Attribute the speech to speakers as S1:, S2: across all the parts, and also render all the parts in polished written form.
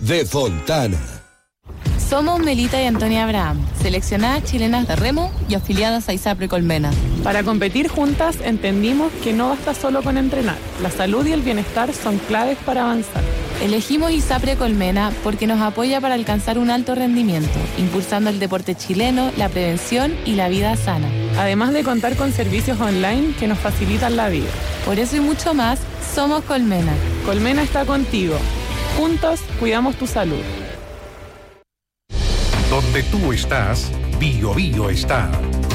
S1: de Fontana.
S2: Somos Melita y Antonia Abraham, seleccionadas chilenas de remo y afiliadas a ISAPRE Colmena.
S3: Para competir juntas entendimos que no basta solo con entrenar. La salud y el bienestar son claves para avanzar.
S2: Elegimos ISAPRE Colmena porque nos apoya para alcanzar un alto rendimiento, impulsando el deporte chileno, la prevención y la vida sana.
S3: Además de contar con servicios online que nos facilitan la vida.
S2: Por eso y mucho más, somos Colmena.
S3: Colmena está contigo. Juntos cuidamos tu salud.
S4: Donde tú estás, Bio Bio está.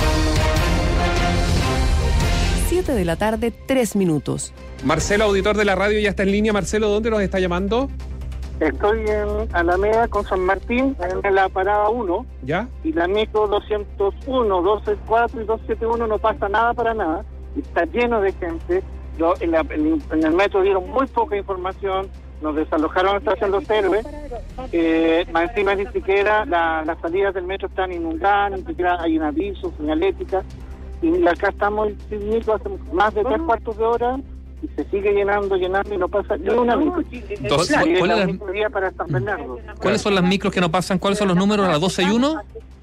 S5: 7 de la tarde, 3 minutos.
S6: Marcelo, auditor de la radio, ya está en línea. Marcelo, ¿dónde nos está llamando?
S7: Estoy en Alameda con San Martín, en la parada 1.
S6: ¿Ya?
S7: Y la micro 201, 264 y 271 no pasa nada para nada. Está lleno de gente. En el metro dieron muy poca información. Nos desalojaron la estación Los Héroes. Más encima ni siquiera las salidas del metro están inundadas, ni siquiera hay un aviso, señalética. Y acá estamos sin micro hace más de 3/4 de hora y se sigue llenando y no pasa ni una micro. Para San Bernardo.
S8: ¿Cuáles son las micros que no pasan? ¿Cuáles son los números? ¿La 261?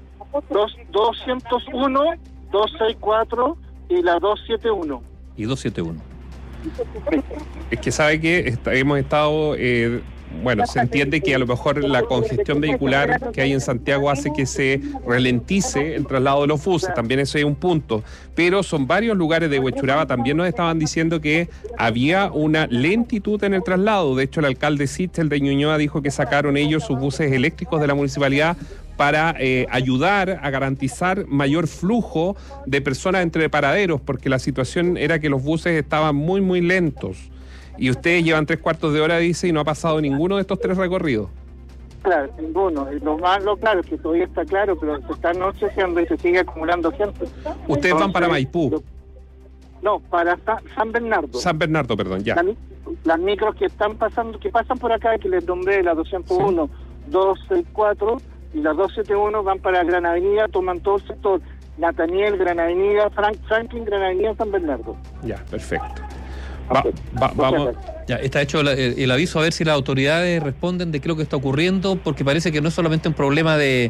S7: 201, 264 y la 271.
S8: Y 271.
S6: Es que sabe que hemos estado, se entiende que a lo mejor la congestión vehicular que hay en Santiago hace que se ralentice el traslado de los buses, también eso es un punto, pero son varios lugares de Huechuraba, también nos estaban diciendo que había una lentitud en el traslado. De hecho, el alcalde Sichel de Ñuñoa dijo que sacaron ellos sus buses eléctricos de la municipalidad para ayudar a garantizar mayor flujo de personas entre paraderos, porque la situación era que los buses estaban muy, muy lentos. Y ustedes llevan 3/4 de hora, dice, y no ha pasado ninguno de estos 3 recorridos.
S7: Claro, ninguno. Lo malo, claro, es que todavía está claro, pero se está anocheciendo y se sigue acumulando gente.
S6: Ustedes van para Maipú.
S7: No, para San Bernardo.
S6: San Bernardo, perdón, ya.
S7: Las micros que pasan por acá, que les nombré, la 201, 264 y la 271 van para Gran Avenida, toman todo el sector. Nataniel, Gran Avenida, Franklin, Gran Avenida, San Bernardo.
S6: Ya, perfecto.
S8: Vamos. Ya está hecho el aviso, a ver si las autoridades responden de qué es lo que está ocurriendo, porque parece que no es solamente un problema de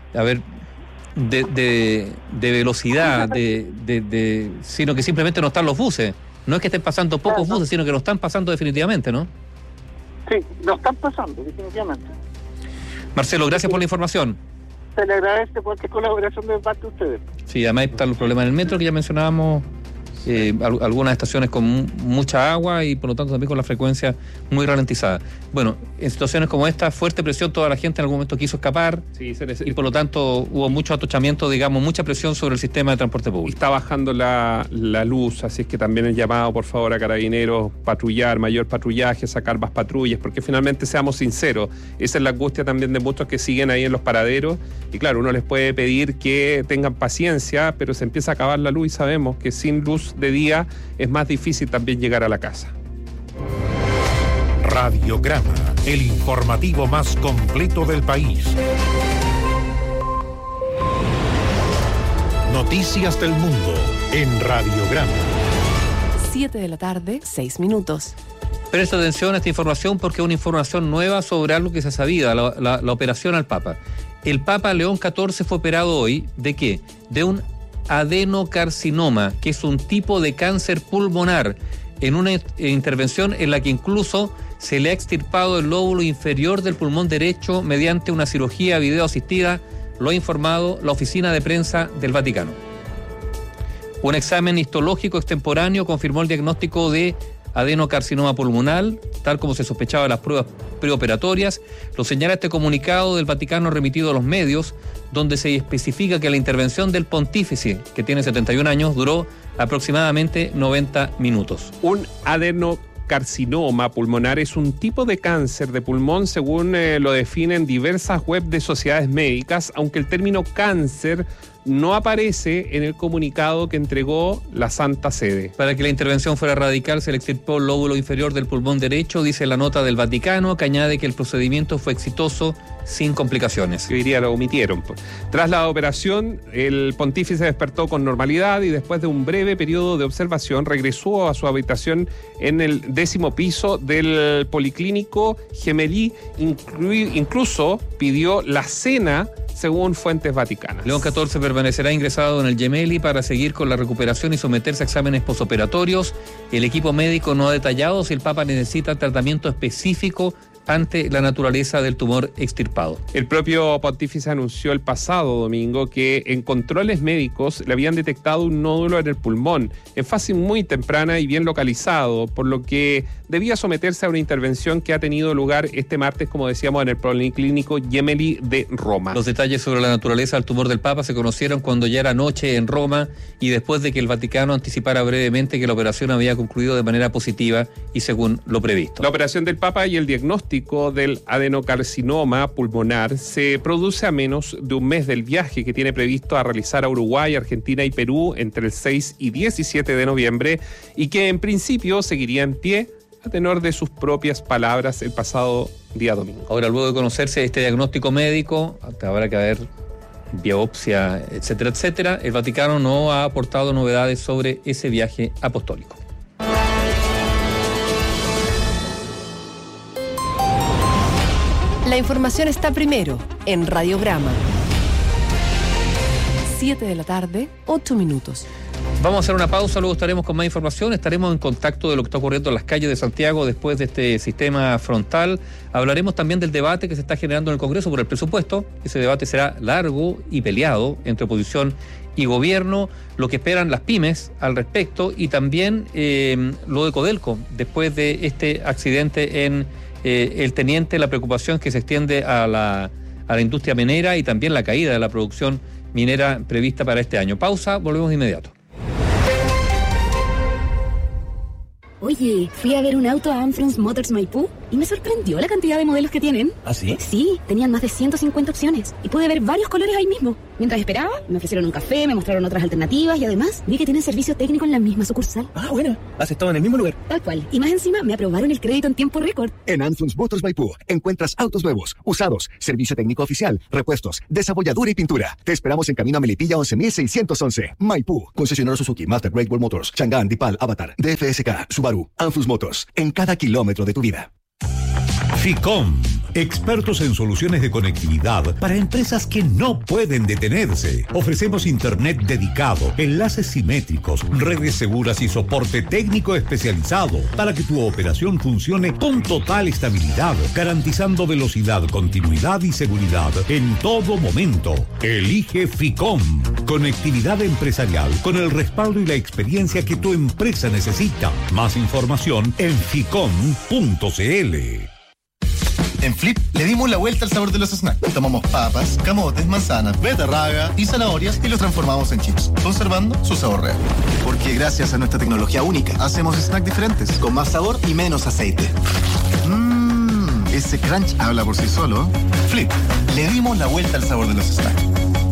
S8: velocidad, sino que simplemente no están los buses. No es que estén pasando pocos buses, sino que no están pasando definitivamente, ¿no?
S7: Sí, lo están pasando definitivamente.
S8: Marcelo, gracias por la información.
S7: Se le agradece cualquier colaboración de parte de ustedes.
S8: Sí, además están los problemas en el metro que ya mencionábamos. Algunas estaciones con mucha agua y por lo tanto también con la frecuencia muy ralentizada. Bueno, en situaciones como esta, fuerte presión, toda la gente en algún momento quiso escapar, y por lo tanto hubo mucho atochamiento, mucha presión sobre el sistema de transporte público.
S6: Está bajando la luz, así es que también el llamado, por favor, a Carabineros, patrullar, mayor patrullaje, sacar más patrullas, porque finalmente, seamos sinceros, esa es la angustia también de muchos que siguen ahí en los paraderos, y claro, uno les puede pedir que tengan paciencia, pero se empieza a acabar la luz y sabemos que sin luz de día es más difícil también llegar a la casa.
S4: Radiograma, el informativo más completo del país. Noticias del mundo en Radiograma.
S5: 7 de la tarde, 6 minutos.
S8: Presta atención a esta información porque es una información nueva sobre algo que se sabía, la operación al Papa. El Papa León XIV fue operado hoy, ¿de qué? De un adenocarcinoma, que es un tipo de cáncer pulmonar, en una intervención en la que incluso se le ha extirpado el lóbulo inferior del pulmón derecho mediante una cirugía video asistida, lo ha informado la oficina de prensa del Vaticano. Un examen histológico extemporáneo confirmó el diagnóstico de adenocarcinoma pulmonar, tal como se sospechaba en las pruebas preoperatorias. Lo señala este comunicado del Vaticano remitido a los medios, donde se especifica que la intervención del pontífice, que tiene 71 años, duró aproximadamente 90 minutos.
S6: Un adenocarcinoma pulmonar es un tipo de cáncer de pulmón, según lo definen diversas webs de sociedades médicas, aunque el término cáncer no aparece en el comunicado que entregó la Santa Sede.
S8: Para que la intervención fuera radical, se le extirpó el lóbulo inferior del pulmón derecho, dice la nota del Vaticano, que añade que el procedimiento fue exitoso sin complicaciones.
S6: Yo diría, lo omitieron. Tras la operación, el pontífice despertó con normalidad y después de un breve periodo de observación regresó a su habitación en el 10º piso del Policlínico Gemelli. Incluso pidió la cena, según fuentes vaticanas.
S8: León XIV permanecerá ingresado en el Gemelli para seguir con la recuperación y someterse a exámenes posoperatorios. El equipo médico no ha detallado si el Papa necesita tratamiento específico ante la naturaleza del tumor extirpado.
S6: El propio pontífice anunció el pasado domingo que en controles médicos le habían detectado un nódulo en el pulmón en fase muy temprana y bien localizado, por lo que debía someterse a una intervención que ha tenido lugar este martes, como decíamos, en el Policlínico Gemelli de Roma.
S8: Los detalles sobre la naturaleza del tumor del Papa se conocieron cuando ya era noche en Roma y después de que el Vaticano anticipara brevemente que la operación había concluido de manera positiva y según lo previsto.
S6: La operación del Papa y el diagnóstico del adenocarcinoma pulmonar se produce a menos de un mes del viaje que tiene previsto a realizar a Uruguay, Argentina y Perú entre el 6 y 17 de noviembre y que en principio seguiría en pie a tenor de sus propias palabras el pasado día domingo.
S8: Ahora, luego de conocerse este diagnóstico médico, habrá que haber biopsia, etcétera, etcétera, el Vaticano no ha aportado novedades sobre ese viaje apostólico.
S5: La información está primero en Radiograma. 7 de la tarde, 8 minutos.
S8: Vamos a hacer una pausa, luego estaremos con más información, estaremos en contacto de lo que está ocurriendo en las calles de Santiago después de este sistema frontal. Hablaremos también del debate que se está generando en el Congreso por el presupuesto. Ese debate será largo y peleado entre oposición y gobierno, lo que esperan las pymes al respecto y también lo de Codelco, después de este accidente en el Teniente, la preocupación que se extiende a la industria minera y también la caída de la producción minera prevista para este año. Pausa, volvemos de inmediato.
S1: Oye, fui a ver un auto a Anfrons Motors Maipú y me sorprendió la cantidad de modelos que tienen.
S9: ¿Ah, sí?
S1: Sí, tenían más de 150 opciones y pude ver varios colores ahí mismo. Mientras esperaba, me ofrecieron un café, me mostraron otras alternativas y además vi que tienen servicio técnico en la misma sucursal.
S9: Ah, bueno, has estado en el mismo lugar.
S1: Tal cual. Y más encima, me aprobaron el crédito en tiempo récord.
S10: En Anfrons Motors Maipú encuentras autos nuevos, usados, servicio técnico oficial, repuestos, desabolladura y pintura. Te esperamos en camino a Melipilla 11.611. Maipú. Concesionario Suzuki, Mazda, Great Wall Motors, Chang'an, Dipal, Avatar, DFSK, Subaru, Anfrons Motors. En cada kilómetro de tu vida.
S4: FICOM, expertos en soluciones de conectividad para empresas que no pueden detenerse. Ofrecemos internet dedicado, enlaces simétricos, redes seguras y soporte técnico especializado para que tu operación funcione con total estabilidad, garantizando velocidad, continuidad y seguridad en todo momento. Elige FICOM, conectividad empresarial con el respaldo y la experiencia que tu empresa necesita. Más información en ficom.cl.
S11: En Flip le dimos la vuelta al sabor de los snacks. Tomamos papas, camotes, manzanas, beterraga y zanahorias y los transformamos en chips, conservando su sabor real. Porque gracias a nuestra tecnología única, hacemos snacks diferentes, con más sabor y menos aceite. Ese crunch habla por sí solo. Flip, le dimos la vuelta al sabor de los snacks.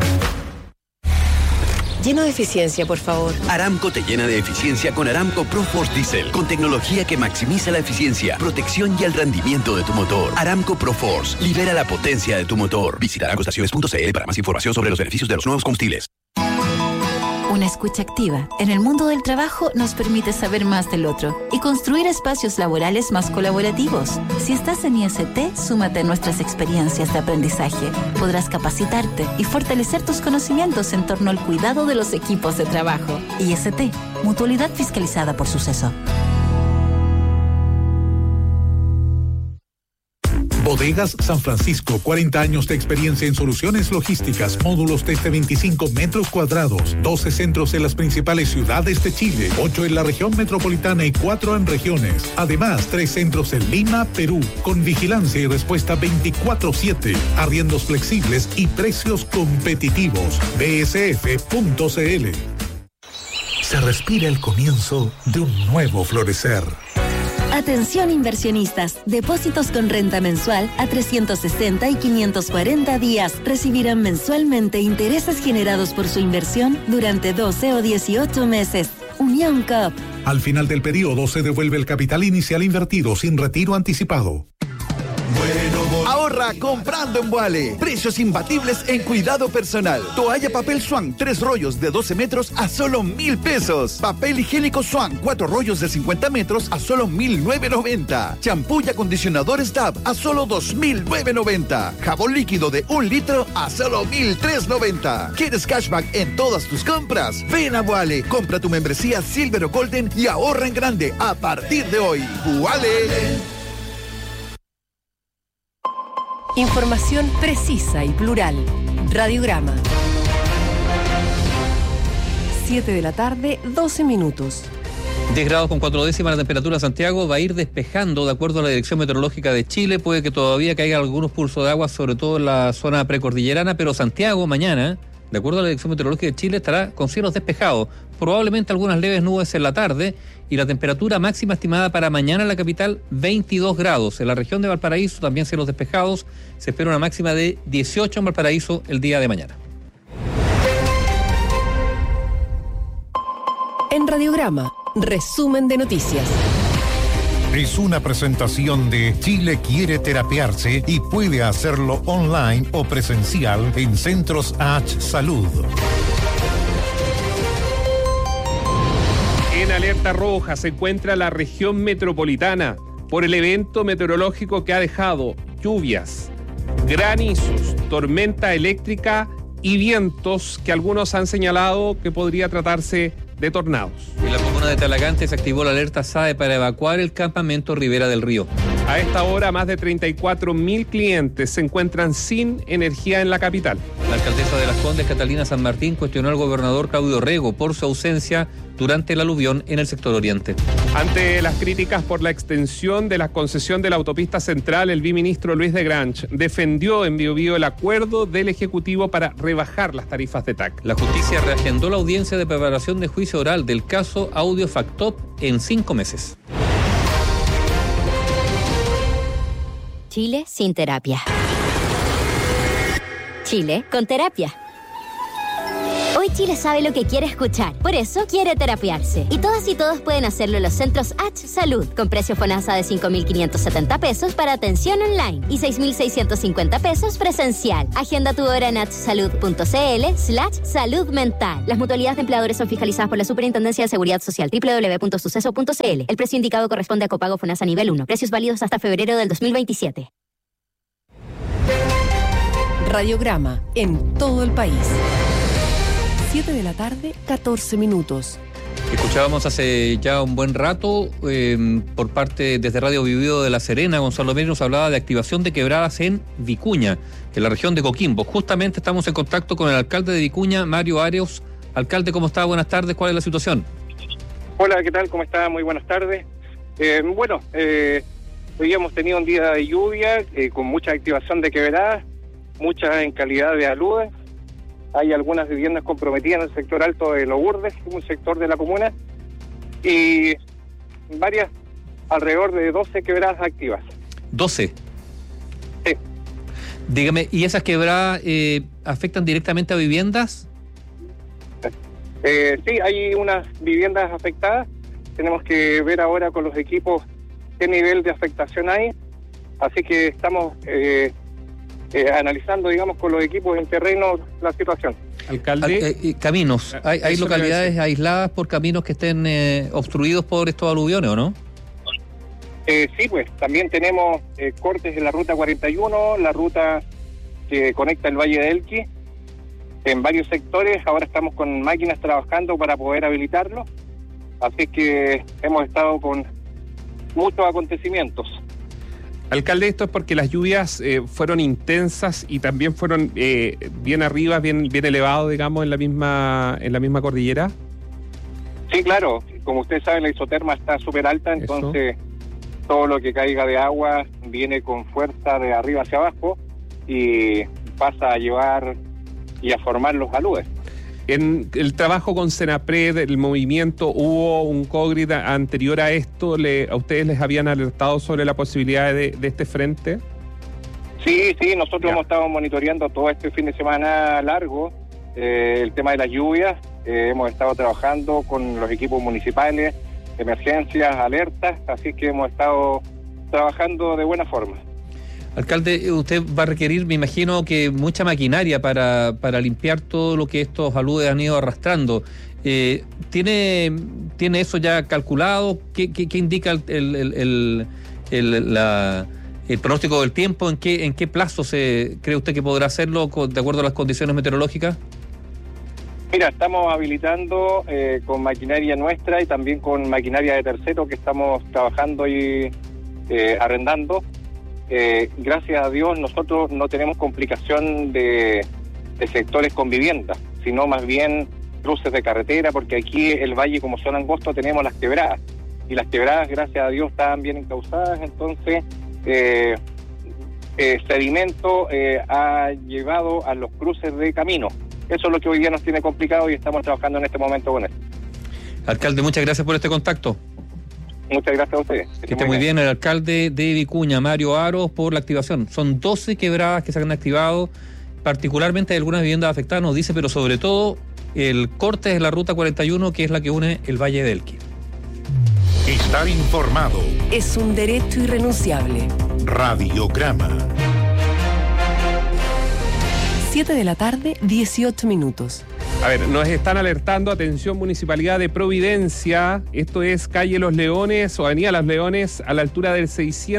S5: Lleno de eficiencia, por favor.
S12: Aramco te llena de eficiencia con Aramco ProForce Diesel, con tecnología que maximiza la eficiencia, protección y el rendimiento de tu motor. Aramco ProForce, libera la potencia de tu motor. Visita aramcoestaciones.cl para más información sobre los beneficios de los nuevos combustibles.
S13: Una escucha activa en el mundo del trabajo nos permite saber más del otro y construir espacios laborales más colaborativos. Si estás en IST, súmate a nuestras experiencias de aprendizaje. Podrás capacitarte y fortalecer tus conocimientos en torno al cuidado de los equipos de trabajo. IST, mutualidad fiscalizada por Suceso.
S14: Bodegas San Francisco, 40 años de experiencia en soluciones logísticas, módulos desde 25 metros cuadrados, 12 centros en las principales ciudades de Chile, 8 en la región metropolitana y 4 en regiones. Además, 3 centros en Lima, Perú, con vigilancia y respuesta 24/7, arriendos flexibles y precios competitivos. bsf.cl. Se respira el comienzo de un nuevo florecer.
S15: Atención inversionistas, depósitos con renta mensual a 360 y 540 días recibirán mensualmente intereses generados por su inversión durante 12 o 18 meses. Unión COP.
S14: Al final del periodo se devuelve el capital inicial invertido sin retiro anticipado.
S11: Bueno,
S16: Ahorra comprando en Vuale. Precios imbatibles en cuidado personal. Toalla papel Swan, 3 rollos de 12 metros a solo 1,000 pesos. Papel higiénico Swan, 4 rollos de 50 metros a solo 1,990. Champú y acondicionadores Dab a solo 2,990. Jabón líquido de 1 litro a solo 1,390. ¿Quieres cashback en todas tus compras? Ven a Vuale, compra tu membresía Silver o Golden y ahorra en grande a partir de hoy. ¡Vuale!
S5: Información precisa y plural. Radiograma. 7 de la tarde, 12 minutos.
S8: 10 grados con 4 décimas la temperatura en Santiago. Va a ir despejando de acuerdo a la Dirección Meteorológica de Chile. Puede que todavía caigan algunos pulsos de agua, sobre todo en la zona precordillerana, pero Santiago mañana, de acuerdo a la Dirección Meteorológica de Chile, estará con cielos despejados. Probablemente algunas leves nubes en la tarde y la temperatura máxima estimada para mañana en la capital, 22 grados. En la región de Valparaíso también cielos despejados. Se espera una máxima de 18 en Valparaíso el día de mañana.
S5: En Radiograma, resumen de noticias.
S17: Es una presentación de Chile quiere terapiarse y puede hacerlo online o presencial en Centros H Salud.
S6: En alerta roja se encuentra la región metropolitana por el evento meteorológico que ha dejado lluvias, granizos, tormenta eléctrica y vientos que algunos han señalado que podría tratarse de tornados.
S8: En la comuna de Talagante se activó la alerta SAE para evacuar el campamento Ribera del Río.
S6: A esta hora, más de 34.000 clientes se encuentran sin energía en la capital.
S8: La alcaldesa de Las Condes, Catalina San Martín, cuestionó al gobernador Claudio Rego por su ausencia durante el aluvión en el sector oriente.
S6: Ante las críticas por la extensión de la concesión de la autopista central, el viceministro Luis de Granch defendió en Biobío el acuerdo del Ejecutivo para rebajar las tarifas de TAC.
S8: La justicia reagendó la audiencia de preparación de juicio oral del caso Audio Factop en 5 meses.
S18: Chile sin terapia. Chile con terapia. Hoy Chile sabe lo que quiere escuchar, por eso quiere terapiarse. Y todas y todos pueden hacerlo en los centros H Salud, con precio FONASA de 5.570 pesos para atención online y 6.650 pesos presencial. Agenda tu hora en hsalud.cl/salud mental. Las mutualidades de empleadores son fiscalizadas por la Superintendencia de Seguridad Social, www.suceso.cl. El precio indicado corresponde a copago FONASA nivel 1. Precios válidos hasta febrero del 2027.
S5: Radiograma en todo el país. 7 de la tarde, 14 minutos.
S8: Escuchábamos hace ya un buen rato por parte desde Radio Biobío de La Serena, Gonzalo Meri nos hablaba de activación de quebradas en Vicuña, en la región de Coquimbo. Justamente estamos en contacto con el alcalde de Vicuña, Mario Arias. Alcalde, ¿cómo está? Buenas tardes, ¿cuál es la situación?
S19: Hola, ¿qué tal? ¿Cómo está? Muy buenas tardes. Hoy hemos tenido un día de lluvia con mucha activación de quebradas, mucha en calidad de aludes. Hay algunas viviendas comprometidas en el sector alto de Los Urdes, un sector de la comuna, y varias, alrededor de 12 quebradas activas.
S8: ¿12?
S19: Sí.
S8: Dígame, ¿y esas quebradas afectan directamente a viviendas?
S19: Sí, hay unas viviendas afectadas. Tenemos que ver ahora con los equipos qué nivel de afectación hay. Así que estamos analizando, digamos, con los equipos en terreno la situación.
S8: Alcalde. Caminos. ¿Hay localidades aisladas por caminos que estén obstruidos por estos aluviones o no?
S19: Sí, pues también tenemos cortes en la ruta 41, la ruta que conecta el Valle de Elqui, en varios sectores. Ahora estamos con máquinas trabajando para poder habilitarlo. Así que hemos estado con muchos acontecimientos.
S6: Alcalde, esto es porque las lluvias fueron intensas y también fueron bien arriba, bien elevados, digamos, en la misma cordillera.
S19: Sí, claro. Como usted sabe, la isoterma está súper alta, entonces todo lo que caiga de agua viene con fuerza de arriba hacia abajo y pasa a llevar y a formar los aludes.
S6: En el trabajo con Senapred, el movimiento, ¿hubo un COGRID anterior a esto? ¿A ustedes les habían alertado sobre la posibilidad de este frente?
S19: Sí, nosotros hemos estado monitoreando todo este fin de semana largo el tema de las lluvias. Hemos estado trabajando con los equipos municipales, emergencias, alertas, así que hemos estado trabajando de buena forma.
S8: Alcalde, usted va a requerir, me imagino, que mucha maquinaria para limpiar todo lo que estos aludes han ido arrastrando. ¿Tiene eso ya calculado? ¿Qué indica el pronóstico del tiempo? ¿En qué plazo cree usted que podrá hacerlo de acuerdo a las condiciones meteorológicas?
S19: Mira, estamos habilitando con maquinaria nuestra y también con maquinaria de tercero que estamos trabajando y arrendando. Gracias a Dios nosotros no tenemos complicación de sectores con vivienda, sino más bien cruces de carretera, porque aquí el valle, como son angostos, tenemos las quebradas, y las quebradas, gracias a Dios, estaban bien encauzadas. Entonces sedimento ha llevado a los cruces de camino. Eso es lo que hoy día nos tiene complicado y estamos trabajando en este momento con eso.
S8: Alcalde, muchas gracias por este contacto.
S19: Muchas gracias a ustedes.
S8: Que esté muy bien. El alcalde de Vicuña, Mario Aros, por la activación. Son 12 quebradas que se han activado, particularmente algunas viviendas afectadas, nos dice, pero sobre todo el corte de la ruta 41, que es la que une el Valle del Elqui.
S17: Estar informado
S5: es un derecho irrenunciable.
S17: Radiograma.
S5: 7 de la tarde, 18 minutos.
S6: A ver, nos están alertando, atención, Municipalidad de Providencia, esto es calle Los Leones o avenida Los Leones, a la altura del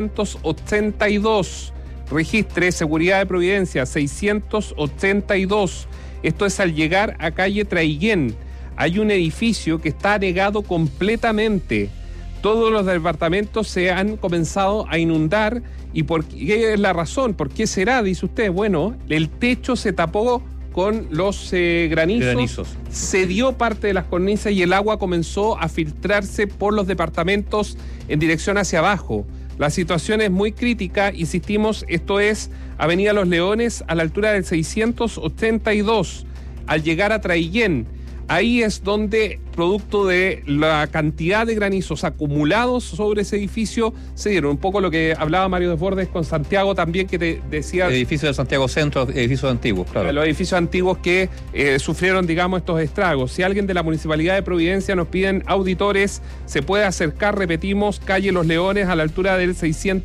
S6: 682. Registre Seguridad de Providencia, 682. Esto es al llegar a calle Traiguén. Hay un edificio que está anegado completamente. Todos los departamentos se han comenzado a inundar. ¿Y por qué es la razón? ¿Por qué será? Dice usted. Bueno, el techo se tapó con los granizos. Se dio parte de las cornisas y el agua comenzó a filtrarse por los departamentos en dirección hacia abajo. La situación es muy crítica, insistimos, esto es Avenida Los Leones a la altura del 682, al llegar a Traiguén. Ahí es donde, producto de la cantidad de granizos acumulados sobre ese edificio, se dieron un poco lo que hablaba Mario Desbordes con Santiago también, que te decía...
S8: El edificio de Santiago Centro, edificios antiguos, claro.
S6: Los edificios antiguos que sufrieron, digamos, estos estragos. Si alguien de la Municipalidad de Providencia nos piden auditores, se puede acercar, repetimos, calle Los Leones a la altura del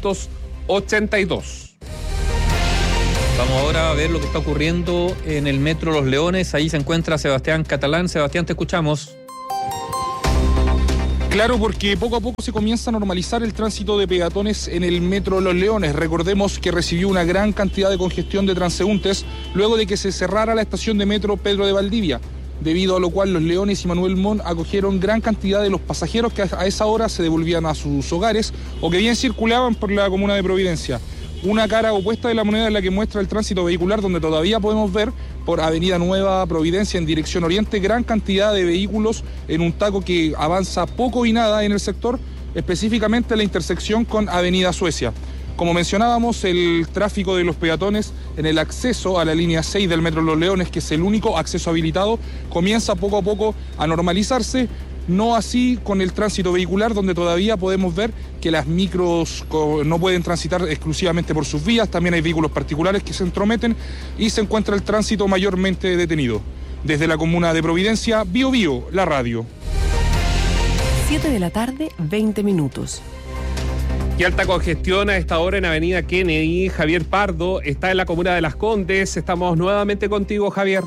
S6: 682.
S8: Vamos ahora a ver lo que está ocurriendo en el Metro Los Leones. Ahí se encuentra Sebastián Catalán. Sebastián, te escuchamos.
S20: Claro, porque poco a poco se comienza a normalizar el tránsito de peatones en el Metro Los Leones. Recordemos que recibió una gran cantidad de congestión de transeúntes luego de que se cerrara la estación de metro Pedro de Valdivia, debido a lo cual Los Leones y Manuel Montt acogieron gran cantidad de los pasajeros que a esa hora se devolvían a sus hogares o que bien circulaban por la comuna de Providencia. Una cara opuesta de la moneda es la que muestra el tránsito vehicular, donde todavía podemos ver por Avenida Nueva Providencia en dirección oriente gran cantidad de vehículos en un taco que avanza poco y nada en el sector, específicamente en la intersección con Avenida Suecia. Como mencionábamos, el tráfico de los peatones en el acceso a la línea 6 del Metro Los Leones, que es el único acceso habilitado, comienza poco a poco a normalizarse. No así con el tránsito vehicular, donde todavía podemos ver que las micros no pueden transitar exclusivamente por sus vías, también hay vehículos particulares que se entrometen y se encuentra el tránsito mayormente detenido. Desde la comuna de Providencia, Bio Bio, la radio.
S5: 7 de la tarde, 20 minutos.
S6: Y alta congestión a esta hora en Avenida Kennedy. Javier Pardo está en la comuna de Las Condes. Estamos nuevamente contigo, Javier.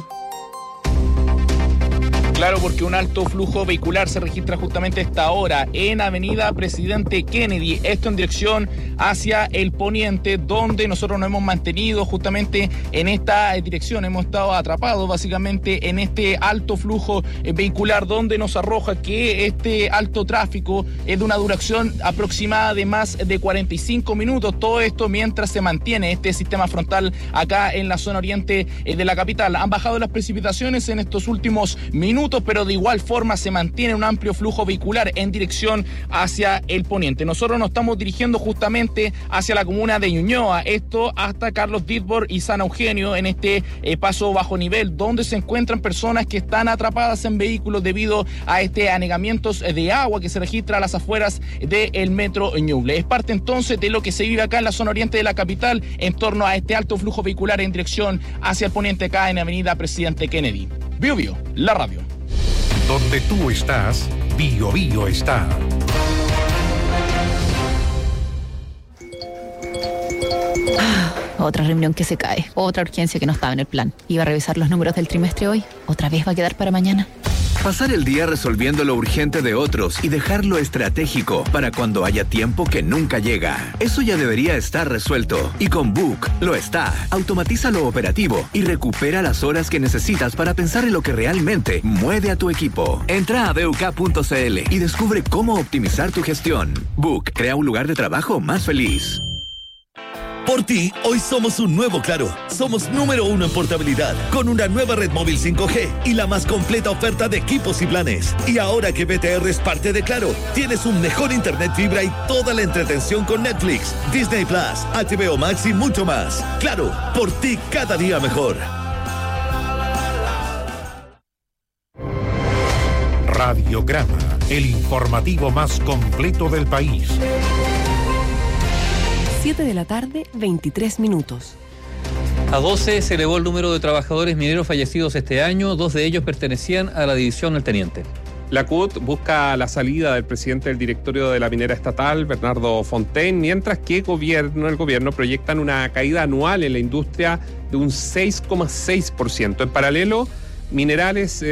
S21: Claro, porque un alto flujo vehicular se registra justamente a esta hora en Avenida Presidente Kennedy, esto en dirección hacia el poniente, donde nosotros nos hemos mantenido justamente en esta dirección, hemos estado atrapados básicamente en este alto flujo vehicular, donde nos arroja que este alto tráfico es de una duración aproximada de más de 45 minutos, todo esto mientras se mantiene este sistema frontal acá en la zona oriente de la capital. Han bajado las precipitaciones en estos últimos minutos, pero de igual forma se mantiene un amplio flujo vehicular en dirección hacia el poniente. Nosotros nos estamos dirigiendo justamente hacia la comuna de Ñuñoa, esto hasta Carlos Ditborg y San Eugenio, en este paso bajo nivel, donde se encuentran personas que están atrapadas en vehículos debido a este anegamientos de agua que se registra a las afueras del metro Ñuble. Es parte entonces de lo que se vive acá en la zona oriente de la capital en torno a este alto flujo vehicular en dirección hacia el poniente acá en Avenida Presidente Kennedy. Bio Bio, la radio.
S17: Donde tú estás, Bio Bio está.
S2: Otra reunión que se cae, otra urgencia que no estaba en el plan. Iba a revisar los números del trimestre hoy, otra vez va a quedar para mañana.
S22: Pasar el día resolviendo lo urgente de otros y dejar lo estratégico para cuando haya tiempo que nunca llega. Eso ya debería estar resuelto. Y con Book lo está. Automatiza lo operativo y recupera las horas que necesitas para pensar en lo que realmente mueve a tu equipo. Entra a BUK.cl y descubre cómo optimizar tu gestión. Book crea un lugar de trabajo más feliz.
S23: Por ti, hoy somos un nuevo Claro. Somos número 1 en portabilidad, con una nueva red móvil 5G y la más completa oferta de equipos y planes. Y ahora que BTR es parte de Claro, tienes un mejor internet fibra y toda la entretención con Netflix, Disney Plus, HBO Max y mucho más. Claro, por ti cada día mejor.
S17: Radiograma, el informativo más completo del país.
S5: 7 de la tarde, 23 minutos.
S8: A 12 se elevó el número de trabajadores mineros fallecidos este año, 2 de ellos pertenecían a la división El Teniente.
S6: La CUT busca la salida del presidente del directorio de la minera estatal, Bernardo Fontaine, mientras que el gobierno proyectan una caída anual en la industria de un 6,6%. En paralelo, minerales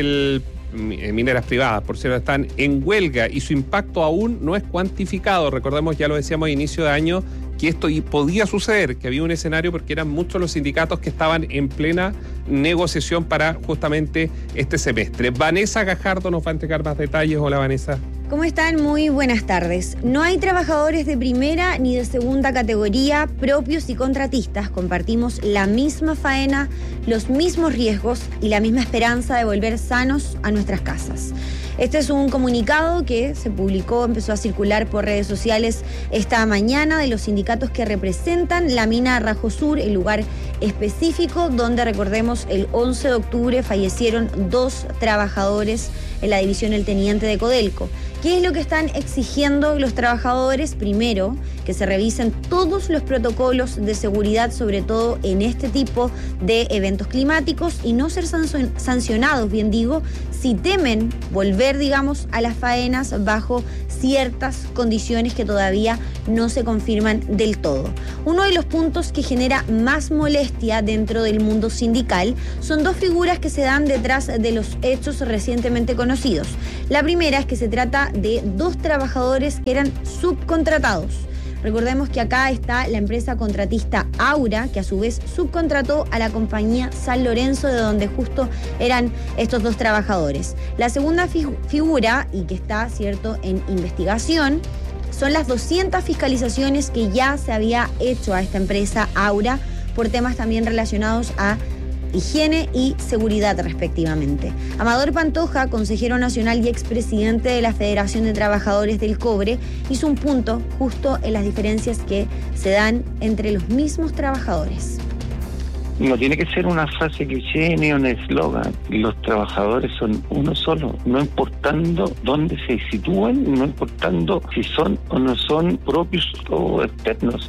S6: mineras privadas, por cierto, están en huelga y su impacto aún no es cuantificado. Recordemos, ya lo decíamos a inicio de año, que esto podía suceder, que había un escenario porque eran muchos los sindicatos que estaban en plena negociación para justamente este semestre. Vanessa Gajardo nos va a entregar más detalles. Hola, Vanessa.
S24: ¿Cómo están? Muy buenas tardes. No hay trabajadores de primera ni de segunda categoría, propios y contratistas. Compartimos la misma faena, los mismos riesgos y la misma esperanza de volver sanos a nuestras casas. Este es un comunicado que se publicó, empezó a circular por redes sociales esta mañana de los sindicatos que representan la mina Rajo Sur, el lugar específico donde, recordemos, el 11 de octubre fallecieron 2 trabajadores en la división El Teniente de Codelco. ¿Qué es lo que están exigiendo los trabajadores? Primero, que se revisen todos los protocolos de seguridad, sobre todo en este tipo de eventos climáticos, y no ser sancionados, bien digo, si temen volver, digamos, a las faenas bajo ciertas condiciones que todavía no se confirman del todo. Uno de los puntos que genera más molestia dentro del mundo sindical son 2 figuras que se dan detrás de los hechos recientemente conocidos. La primera es que se trata de 2 trabajadores que eran subcontratados. Recordemos que acá está la empresa contratista Aura, que a su vez subcontrató a la compañía San Lorenzo, de donde justo eran estos 2 trabajadores. La segunda figura, y que está, cierto, en investigación, son las 200 fiscalizaciones que ya se había hecho a esta empresa Aura por temas también relacionados a higiene y seguridad, respectivamente. Amador Pantoja, consejero nacional y expresidente de la Federación de Trabajadores del Cobre, hizo un punto justo en las diferencias que se dan entre los mismos trabajadores.
S25: No tiene que ser una frase cliché ni un eslogan. Los trabajadores son uno solo, no importando dónde se sitúen, no importando si son o no son propios o externos.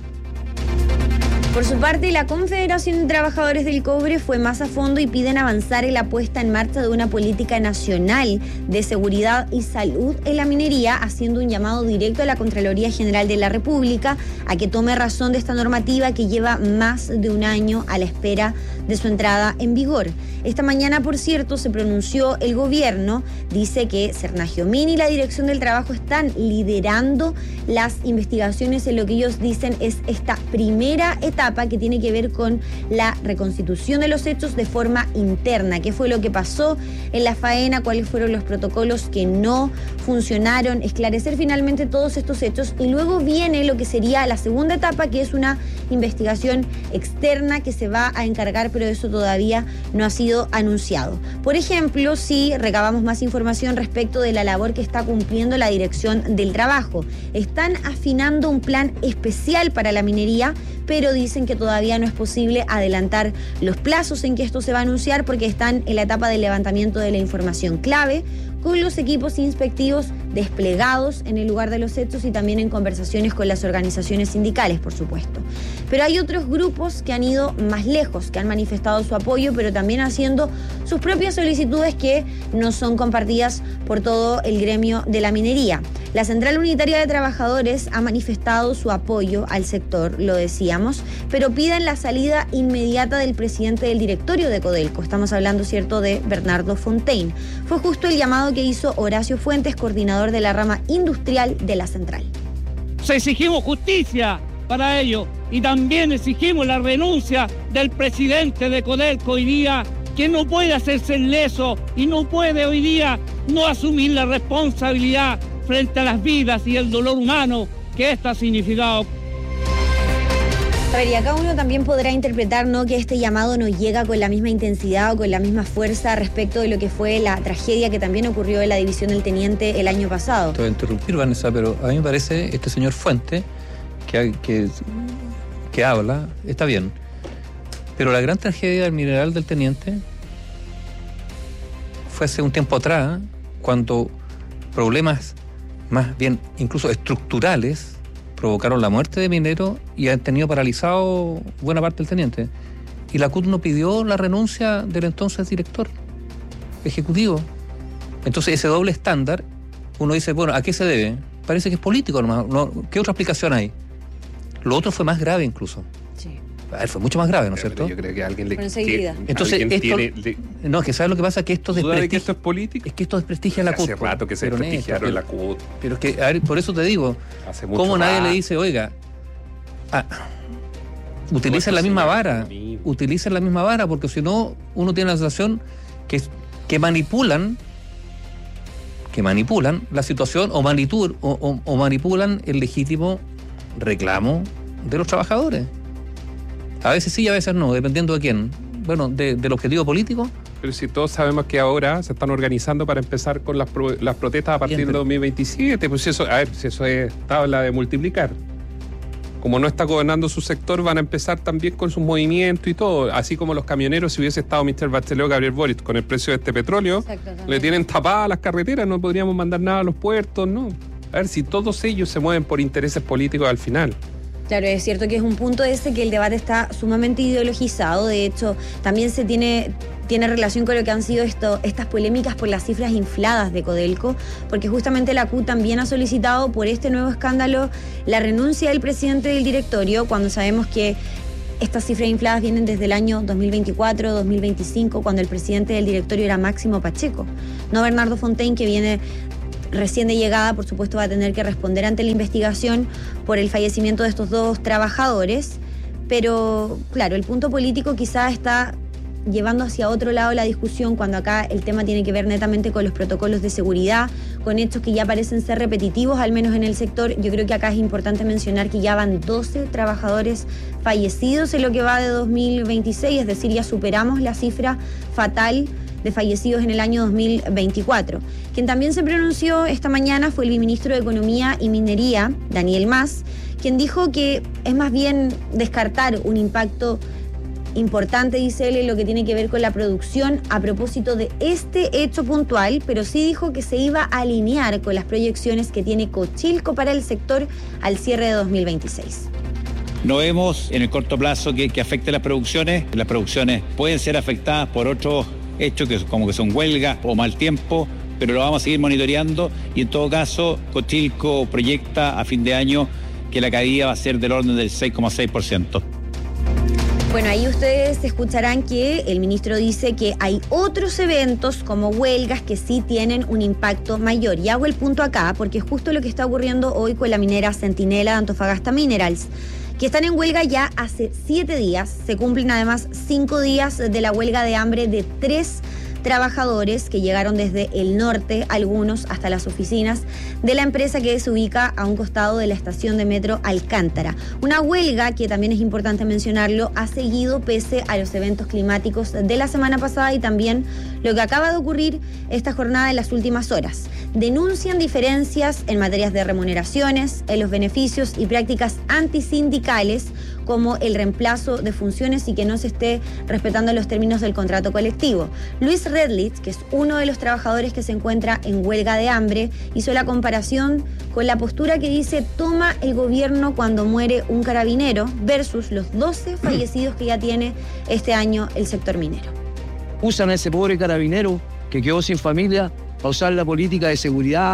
S24: Por su parte, la Confederación de Trabajadores del Cobre fue más a fondo y piden avanzar en la puesta en marcha de una política nacional de seguridad y salud en la minería, haciendo un llamado directo a la Contraloría General de la República a que tome razón de esta normativa que lleva más de un año a la espera de su entrada en vigor. Esta mañana, por cierto, se pronunció el gobierno, dice que Sernagiomín y la Dirección del Trabajo están liderando las investigaciones en lo que ellos dicen es esta primera etapa que tiene que ver con la reconstitución de los hechos de forma interna. ¿Qué fue lo que pasó en la faena? ¿Cuáles fueron los protocolos que no funcionaron? Esclarecer finalmente todos estos hechos, y luego viene lo que sería la segunda etapa, que es una investigación externa que se va a encargar, pero eso todavía no ha sido anunciado. Por ejemplo, si recabamos más información respecto de la labor que está cumpliendo la Dirección del Trabajo, están afinando un plan especial para la minería, pero dicen que todavía no es posible adelantar los plazos en que esto se va a anunciar porque están en la etapa del levantamiento de la información clave, con los equipos inspectivos desplegados en el lugar de los hechos y también en conversaciones con las organizaciones sindicales, por supuesto. Pero hay otros grupos que han ido más lejos, que han manifestado su apoyo, pero también haciendo sus propias solicitudes que no son compartidas por todo el gremio de la minería. La Central Unitaria de Trabajadores ha manifestado su apoyo al sector, lo decíamos, pero piden la salida inmediata del presidente del directorio de Codelco. Estamos hablando, ¿cierto?, de Bernardo Fontaine. Fue justo el llamado que hizo Horacio Fuentes, coordinador de la rama industrial de la central.
S1: Exigimos justicia para ello y también exigimos la renuncia del presidente de Codelco hoy día, que no puede hacerse leso y no puede hoy día no asumir la responsabilidad frente a las vidas y el dolor humano que esto ha significado.
S24: A ver, y acá uno también podrá interpretar, ¿no?, que este llamado no llega con la misma intensidad o con la misma fuerza respecto de lo que fue la tragedia que también ocurrió en la división del Teniente el año pasado.
S8: Te voy a interrumpir, Vanessa, pero a mí me parece este señor Fuente que habla, está bien. Pero la gran tragedia del mineral del Teniente fue hace un tiempo atrás, cuando problemas más bien incluso estructurales provocaron la muerte de mineros y han tenido paralizado buena parte del Teniente. Y la CUT no pidió la renuncia del entonces director ejecutivo. Entonces ese doble estándar, uno dice, bueno, ¿a qué se debe? Parece que es político nomás. ¿Qué otra explicación hay? Lo otro fue más grave incluso. Sí. A ver, fue mucho más grave, ¿no es cierto?
S6: Yo creo que alguien le...
S8: Entonces, no, que ¿sabes lo que pasa? Que esto
S6: desprestigia... ¿Que esto es político?
S8: Es que esto desprestigia la CUT.
S6: Hace rato que se desprestigiaron la CUT.
S8: Pero es que, a ver, por eso te digo, ¿cómo nadie le dice, oiga, utilicen la misma vara? Utilicen la misma vara, porque si no, uno tiene la sensación que manipulan la situación o manipulan el legítimo reclamo de los trabajadores. A veces sí y a veces no, dependiendo de quién. Bueno, del objetivo político.
S6: Pero si todos sabemos que ahora se están organizando para empezar con las protestas a partir de 2027, pues eso, a ver, si eso es tabla de multiplicar. Como no está gobernando su sector, van a empezar también con sus movimientos y todo. Así como los camioneros, si hubiese estado Mr. Bachelet o Gabriel Boric con el precio de este petróleo, le tienen tapadas las carreteras, no podríamos mandar nada a los puertos, ¿no? A ver, si todos ellos se mueven por intereses políticos al final.
S24: Claro, es cierto que es un punto ese que el debate está sumamente ideologizado. De hecho, también se tiene relación con lo que han sido estas polémicas por las cifras infladas de Codelco, porque justamente la CUT también ha solicitado por este nuevo escándalo la renuncia del presidente del directorio, cuando sabemos que estas cifras infladas vienen desde el año 2024, 2025, cuando el presidente del directorio era Máximo Pacheco, no Bernardo Fontaine, que viene recién de llegada. Por supuesto va a tener que responder ante la investigación por el fallecimiento de estos dos trabajadores, pero claro, el punto político quizá está llevando hacia otro lado la discusión, cuando acá el tema tiene que ver netamente con los protocolos de seguridad, con hechos que ya parecen ser repetitivos, al menos en el sector. Yo creo que acá es importante mencionar que ya van 12 trabajadores fallecidos en lo que va de 2026, es decir, ya superamos la cifra fatal de fallecidos en el año 2024. Quien también se pronunció esta mañana fue el viceministro de Economía y Minería, Daniel Mas, quien dijo que es más bien descartar un impacto importante, dice él, en lo que tiene que ver con la producción a propósito de este hecho puntual, pero sí dijo que se iba a alinear con las proyecciones que tiene Cochilco para el sector al cierre de 2026.
S3: No vemos en el corto plazo que afecte las producciones. Las producciones pueden ser afectadas por otros hechos como que son huelgas o mal tiempo, pero lo vamos a seguir monitoreando y en todo caso Cochilco proyecta a fin de año que la caída va a ser del orden del 6,6%.
S24: Bueno, ahí ustedes escucharán que el ministro dice que hay otros eventos como huelgas que sí tienen un impacto mayor. Y hago el punto acá porque es justo lo que está ocurriendo hoy con la minera Centinela de Antofagasta Minerals, que están en huelga ya hace 7 días. Se cumplen además 5 días de la huelga de hambre de 3 trabajadores que llegaron desde el norte, algunos hasta las oficinas de la empresa que se ubica a un costado de la estación de metro Alcántara. Una huelga que también es importante mencionarlo, ha seguido pese a los eventos climáticos de la semana pasada y también lo que acaba de ocurrir esta jornada en las últimas horas. Denuncian diferencias en materias de remuneraciones, en los beneficios y prácticas antisindicales, como el reemplazo de funciones y que no se esté respetando los términos del contrato colectivo. Luis Redlitz, que es uno de los trabajadores que se encuentra en huelga de hambre, hizo la comparación con la postura que dice toma el gobierno cuando muere un carabinero versus los 12 fallecidos que ya tiene este año el sector minero.
S7: Usan a ese pobre carabinero que quedó sin familia para usar la política de seguridad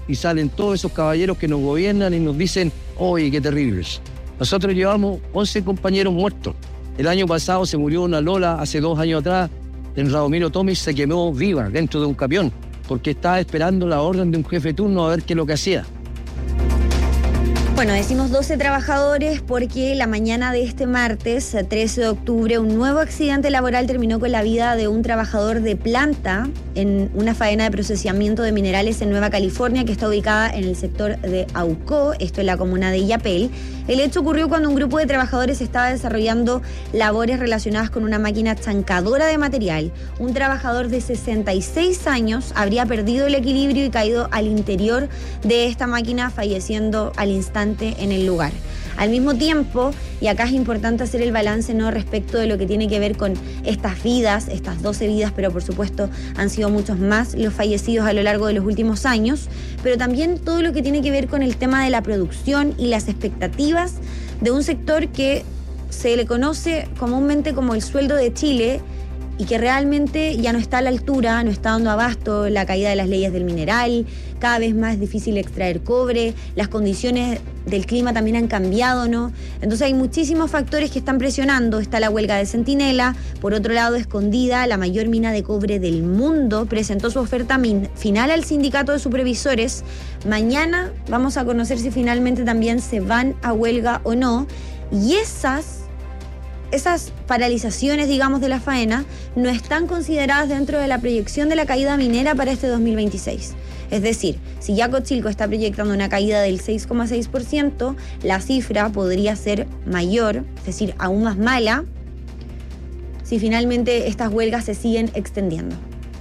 S4: y salen todos esos caballeros que nos gobiernan y nos dicen, oye, qué terribles. Nosotros llevamos 11 compañeros muertos. El año pasado se murió una Lola, hace 2 años atrás, en Radomiro Tomis se quemó viva dentro de un camión, porque estaba esperando la orden de un jefe de turno a ver qué es lo que hacía.
S24: Bueno, decimos 12 trabajadores porque la mañana de este martes, 13 de octubre, un nuevo accidente laboral terminó con la vida de un trabajador de planta en una faena de procesamiento de minerales en Nueva California, que está ubicada en el sector de Aucó, esto en la comuna de Illapel. El hecho ocurrió cuando un grupo de trabajadores estaba desarrollando labores relacionadas con una máquina chancadora de material. Un trabajador de 66 años habría perdido el equilibrio y caído al interior de esta máquina, falleciendo al instante en el lugar. Al mismo tiempo, y acá es importante hacer el balance, ¿no?, respecto de lo que tiene que ver con estas vidas, estas 12 vidas, pero por supuesto han sido muchos más los fallecidos a lo largo de los últimos años, pero también todo lo que tiene que ver con el tema de la producción y las expectativas de un sector que se le conoce comúnmente como el sueldo de Chile, y que realmente ya no está a la altura, no está dando abasto, la caída de las leyes del mineral, cada vez más difícil extraer cobre, las condiciones del clima también han cambiado, ¿no? Entonces hay muchísimos factores que están presionando. Está la huelga de Centinela, por otro lado, Escondida, la mayor mina de cobre del mundo, presentó su oferta final al sindicato de supervisores. Mañana vamos a conocer si finalmente también se van a huelga o no, y esas paralizaciones, digamos, de la faena no están consideradas dentro de la proyección de la caída minera para este 2026. Es decir, si ya Cochilco está proyectando una caída del 6,6%, la cifra podría ser mayor, es decir, aún más mala, si finalmente estas huelgas se siguen extendiendo.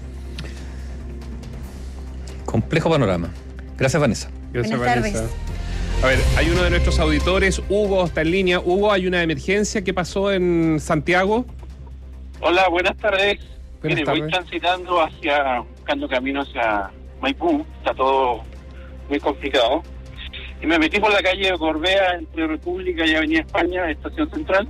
S8: Complejo panorama. Gracias, Vanessa.
S6: Gracias,
S24: Buenas
S6: Vanessa.
S24: tardes.
S6: A ver, hay uno de nuestros auditores, Hugo, está en línea. Hugo, hay una emergencia que pasó en Santiago.
S7: Hola, buenas tardes.
S6: Buenas tardes.
S7: Voy transitando buscando camino hacia Maipú, está todo muy complicado. Y me metí por la calle de Gorbea, entre República y Avenida España, Estación Central.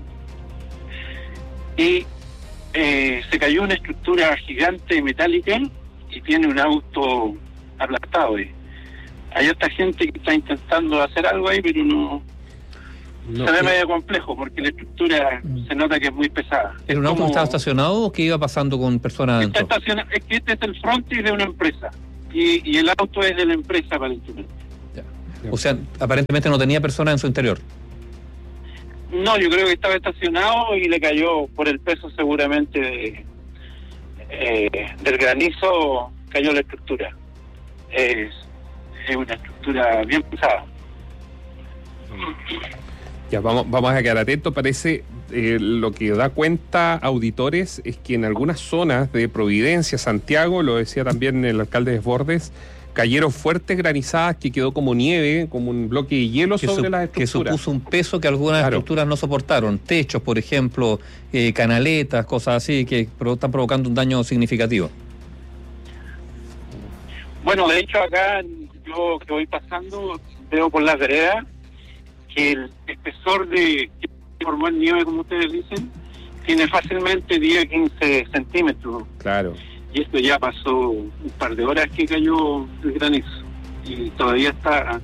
S7: Y se cayó una estructura gigante metálica y tiene un auto aplastado. Hay otra gente que está intentando hacer algo ahí, pero no se ve medio complejo, porque la estructura se nota que es muy pesada.
S8: ¿Era un auto que estaba estacionado o que iba pasando con personas adentro?
S7: Es que este es el frontis de una empresa, y el auto es de la empresa, aparentemente.
S8: O sea, aparentemente no tenía personas en su interior.
S7: No, yo creo que estaba estacionado y le cayó por el peso seguramente del granizo, cayó la estructura. Es una estructura bien pesada.
S6: Ya, vamos a quedar atentos. Parece, lo que da cuenta auditores es que en algunas zonas de Providencia, Santiago, lo decía también el alcalde Desbordes, cayeron fuertes granizadas que quedó como nieve, como un bloque de hielo sobre las estructuras.
S8: Que supuso un peso que algunas estructuras no soportaron. Techos, por ejemplo, canaletas, cosas así, que están provocando un daño significativo.
S7: Bueno, de hecho acá yo que voy pasando veo por las veredas que el espesor que formó el nieve, como ustedes dicen, tiene fácilmente 10 a 15 centímetros.
S6: Claro.
S7: Y esto ya pasó un par de horas que cayó el granizo y todavía está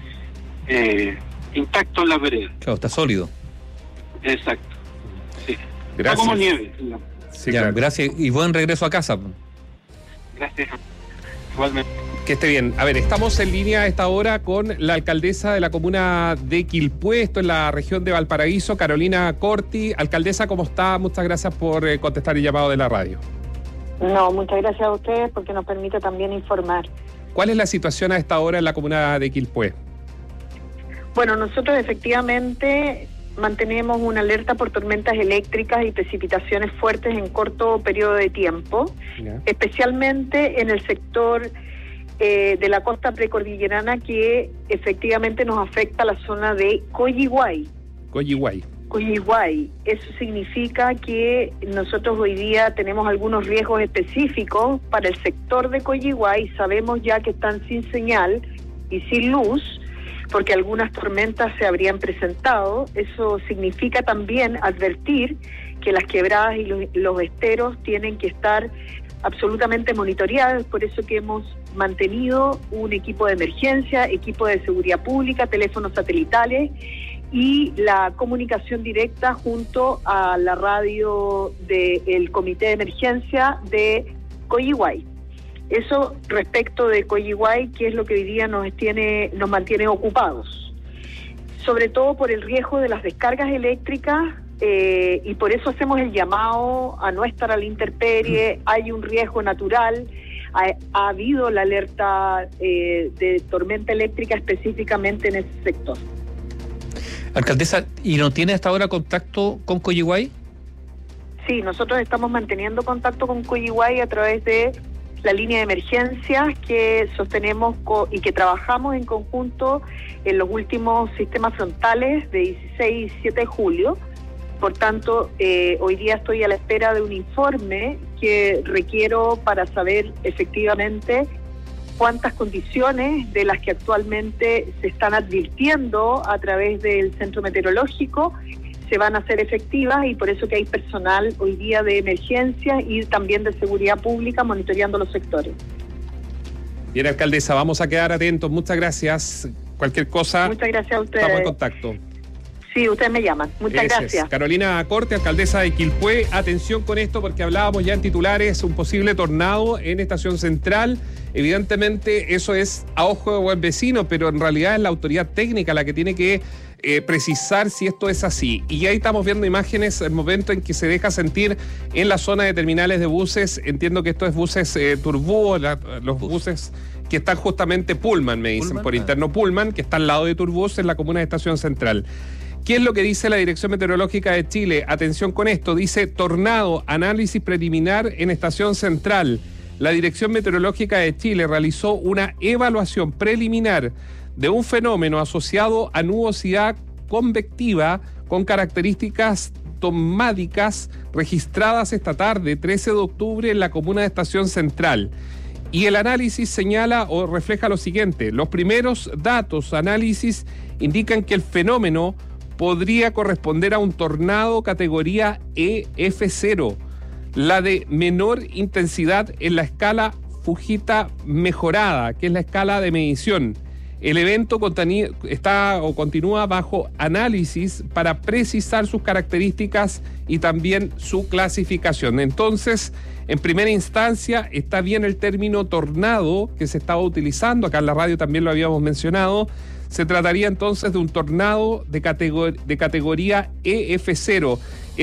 S7: intacto en las veredas.
S8: Claro, está sólido.
S7: Exacto. Sí.
S6: Gracias.
S7: Está como nieve.
S6: Sí,
S8: ya,
S6: claro.
S8: Gracias y buen regreso a casa.
S7: Gracias. Igualmente.
S6: Que esté bien. A ver, estamos en línea a esta hora con la alcaldesa de la comuna de Quilpué, esto en la región de Valparaíso, Carolina Corti. Alcaldesa, ¿cómo está? Muchas gracias por contestar el llamado de la radio.
S9: No, muchas gracias a ustedes porque nos permite también informar.
S6: ¿Cuál es la situación a esta hora en la comuna de Quilpué?
S9: Bueno, nosotros efectivamente mantenemos una alerta por tormentas eléctricas y precipitaciones fuertes en corto periodo de tiempo, especialmente en el sector de la costa precordillerana, que efectivamente nos afecta a la zona de Coyihuay. Eso significa que nosotros hoy día tenemos algunos riesgos específicos para el sector de Coyihuay. Sabemos ya que están sin señal y sin luz, porque algunas tormentas se habrían presentado. Eso significa también advertir que las quebradas y los esteros tienen que estar absolutamente monitoreadas, por eso que hemos mantenido un equipo de emergencia, equipo de seguridad pública, teléfonos satelitales y la comunicación directa junto a la radio del Comité de Emergencia de Coyihuay. Eso respecto de Coyihuay, que es lo que hoy día nos mantiene ocupados, sobre todo por el riesgo de las descargas eléctricas, y por eso hacemos el llamado a no estar a la intemperie. Hay un riesgo natural, ha habido la alerta de tormenta eléctrica específicamente en ese sector.
S8: Alcaldesa, ¿y no tiene hasta ahora contacto con Coyihuay?
S9: Sí, nosotros estamos manteniendo contacto con Coyihuay a través de la línea de emergencias que sostenemos y que trabajamos en conjunto en los últimos sistemas frontales de 16 y 17 de julio. Por tanto, hoy día estoy a la espera de un informe que requiero para saber efectivamente cuántas condiciones de las que actualmente se están advirtiendo a través del centro meteorológico se van a hacer efectivas, y por eso que hay personal hoy día de emergencia y también de seguridad pública monitoreando los sectores.
S6: Bien, alcaldesa, vamos a quedar atentos. Muchas gracias. Cualquier cosa,
S9: muchas gracias a ustedes.
S6: Estamos en contacto.
S9: Sí, ustedes me llaman. Muchas gracias.
S6: Carolina Corte, alcaldesa de Quilpué. Atención con esto, porque hablábamos ya en titulares, un posible tornado en Estación Central. Evidentemente eso es a ojo de buen vecino, pero en realidad es la autoridad técnica la que tiene que precisar si esto es así. Y ahí estamos viendo imágenes, el momento en que se deja sentir en la zona de terminales de buses. Entiendo que esto es buses Turbú, los buses que están justamente Pullman, me dicen por interno, Pullman, que está al lado de Turbús en la comuna de Estación Central. ¿Qué es lo que dice la Dirección Meteorológica de Chile? Atención con esto, dice tornado, análisis preliminar en Estación Central. La Dirección Meteorológica de Chile realizó una evaluación preliminar de un fenómeno asociado a nubosidad convectiva con características tomádicas registradas esta tarde, 13 de octubre, en la comuna de Estación Central. Y el análisis señala o refleja lo siguiente: los primeros datos, análisis, indican que el fenómeno podría corresponder a un tornado categoría EF0, la de menor intensidad en la escala Fujita mejorada, que es la escala de medición. El evento continúa bajo análisis para precisar sus características y también su clasificación. Entonces, en primera instancia, está bien el término tornado que se estaba utilizando, acá en la radio también lo habíamos mencionado. Se trataría entonces de un tornado de categoría EF0,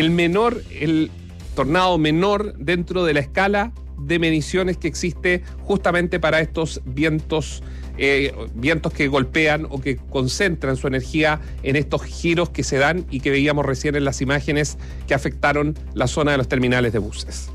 S6: el tornado menor dentro de la escala de mediciones que existe justamente para estos vientos que golpean o que concentran su energía en estos giros que se dan y que veíamos recién en las imágenes que afectaron la zona de los terminales de buses.